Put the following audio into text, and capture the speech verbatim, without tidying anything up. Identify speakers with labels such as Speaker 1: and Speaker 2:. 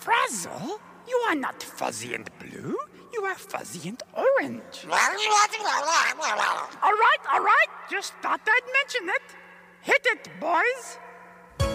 Speaker 1: Frazzle, you are not fuzzy and blue. You are fuzzy and orange. All right, all right. Just thought I'd mention it. Hit it, boys.